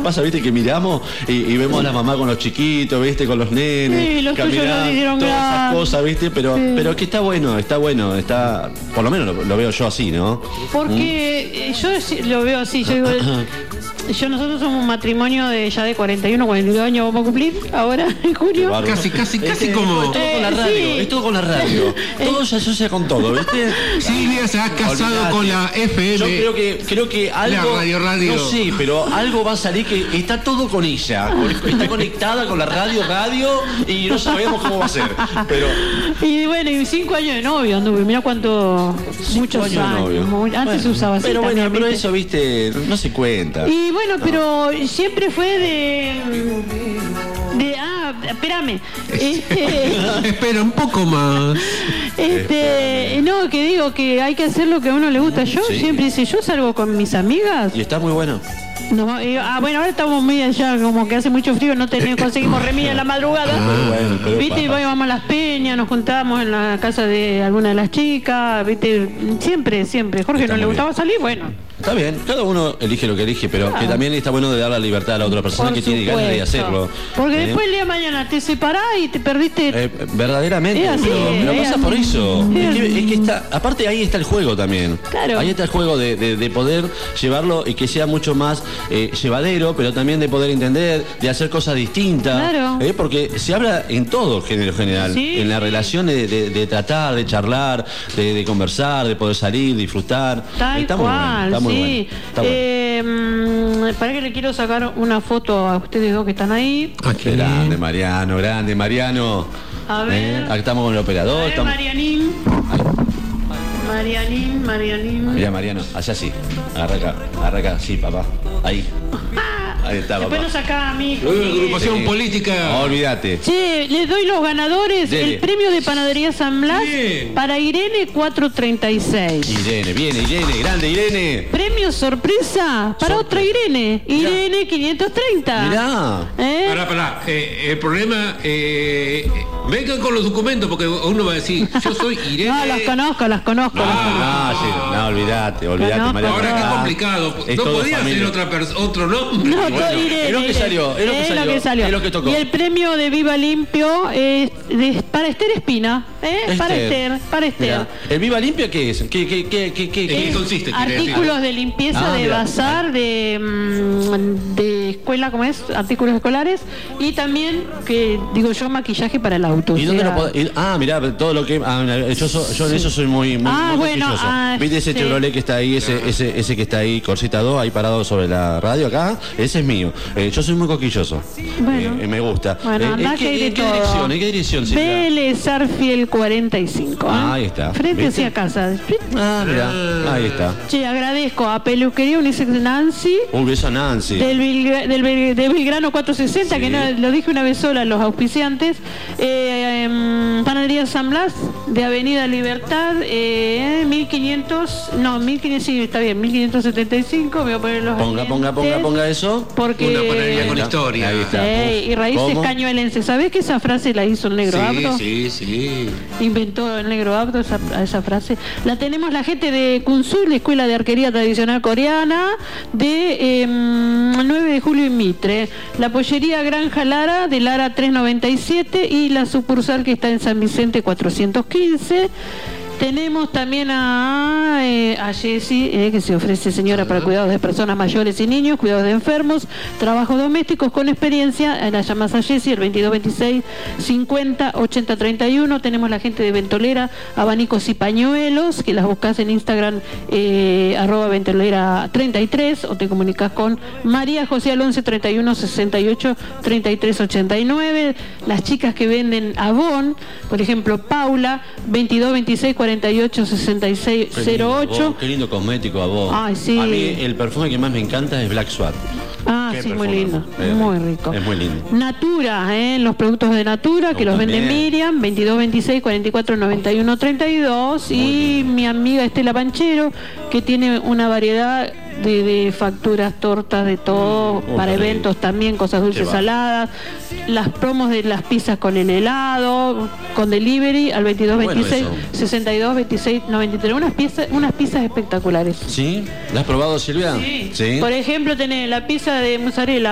pasa, viste, que miramos y vemos a la mamá con los chiquitos, viste, con los nenes, Sí, los tuyos lo hicieron todas esas grandes. cosas, viste, pero que está bueno, por lo menos lo veo yo así, ¿no? Porque yo lo veo así, yo digo, nosotros somos un matrimonio ya de 41, 42 años vamos a cumplir ahora en junio. Casi como... Es todo con la radio, sí. es todo con la radio. Todo se asocia con todo, ¿viste? Silvia se ha casado Olvidate. con la FM. Yo creo que algo... La radio. No sé, pero algo va a salir que está todo con ella. Está conectada con la radio y no sabemos cómo va a ser. Pero... Y bueno, y 5 años de novio anduve, mirá cuánto... Muchos años de años. novio. Antes se usaba así Pero bueno, también, pero ¿viste? eso, viste, no se cuenta. Y bueno, pero siempre fue espérame. Espera un poco más. No, que digo que hay que hacer lo que a uno le gusta. Yo Sí. siempre dice, yo salgo con mis amigas. Y está muy bueno. No, bueno, ahora estamos muy allá, como que hace mucho frío, no conseguimos remilla en la madrugada. Pero ¿Viste? Y vamos a las peñas, nos juntábamos en la casa de alguna de las chicas, ¿viste? Siempre. Jorge Está no le muy gustaba bien. salir, bueno. Está bien, cada uno elige lo que elige, pero que también está bueno de dar la libertad a la otra persona Por que tiene ganas de supuesto. hacerlo. Porque después el día de mañana te separás y te perdiste. Verdaderamente, Es así, pero es pasa así. por eso. Es Es que está, aparte ahí está el juego también. Claro. Ahí está el juego de poder llevarlo y que sea mucho más llevadero, pero también de poder entender, de hacer cosas distintas. Claro. Porque se habla en todo género general, Sí. en la relación de tratar, de charlar, de conversar, de poder salir, disfrutar. Tal Está muy bueno, cual, está muy sí. bueno, está bueno. Para que le quiero sacar una foto a ustedes dos que están ahí. Aquí. Grande Mariano. A ver. Acá estamos con el A operador. ver, Estamos... Marianín. Mira Mariano, allá sí. Agarra acá, sí, papá. Ahí. Ahí está, Después papá. nos saca a mí. Agrupación Sí. política. No, olvídate. Che, les doy los ganadores. Dele. El premio de Panadería San Blas Bien. para Irene 436. Irene, viene Irene, grande Irene. Premio sorpresa para otra Irene. Irene 530. Mirá. Pará. El problema, vengan con los documentos porque uno va a decir, yo soy Irene. No, las conozco. No, olvídate, Conozco. Mariano. Ahora qué Acá complicado. es No todo podía familia. ser otro nombre. No, Bueno, todo Irene, es lo que Irene. salió, es lo que tocó. Y el premio de Viva Limpio es para Esther Espina. Para Esther. Mirá. ¿El Viva Limpia qué es? ¿En qué consiste? quiere decir? Artículos de limpieza, de mirá. bazar, de escuela, ¿cómo es? Artículos escolares. Y también, que digo yo, maquillaje para el auto. ¿Y o dónde sea, lo podés? Mirá, todo lo que... yo en eso soy muy bueno, quisquilloso. ¿Viste ese sí. Chevrolet que está ahí, ese que está ahí, Corsita 2, ahí parado sobre la radio acá? Ese es mío. Yo soy muy coquilloso. Bueno. Me gusta. Bueno, andá ¿En que hay de qué todo. dirección? ¿En qué dirección, Silvia? Vélez Arfiel 45. Ahí está. Frente ¿Viste? hacia casa. Mirá, ahí está. Che, agradezco a Peluquería Unisex Nancy. Un beso a Nancy. De Belgrano 460, Sí. que no, lo dije una vez sola, los auspiciantes. Panadería San Blas, de Avenida Libertad, 1500, sí, está bien, 1575, me voy a poner los Ponga eso. Porque... Una panadería con historia. Ahí está. Y raíces ¿Cómo? cañuelenses. ¿Sabés que esa frase la hizo el negro Abdo? Sí. Inventó el negro Abdo esa frase. La tenemos la gente de Kunsul, la Escuela de Arquería Tradicional Coreana, de 9 de julio y Mitre. La pollería Granja Lara, de Lara 397, y la sucursal que está en San Vicente 415. Tenemos también a Jessy, que se ofrece señora para cuidados de personas mayores y niños, cuidados de enfermos, trabajos domésticos con experiencia. La llamas a Jessy, el 2226 50 80 31. Tenemos la gente de Ventolera, abanicos y pañuelos, que las buscas en Instagram, @ventolera 33, o te comunicas con María José al 11 31 68 33 89. Las chicas que venden Avon, por ejemplo, Paula, 22 26 48 66 08. Qué lindo cosmético a vos. Ay, sí. A mí el perfume que más me encanta es Black Swan. Ah, Qué sí, muy perfume. lindo, Es muy rico, rico. es muy lindo. Natura, los productos de Natura, que los vende También. Miriam, 22 26 44 91 32. Y mi amiga Estela Panchero, que tiene una variedad de facturas, tortas, de todo, para qué lindo. eventos también, cosas dulces, Qué va. saladas, las promos de las pizzas con el helado, con delivery al 22 Bueno, 26 eso. 62 26 93. Unas pizzas espectaculares. ¿Sí? ¿La has probado, Silvia? Por ejemplo, tenés la pizza de mozzarella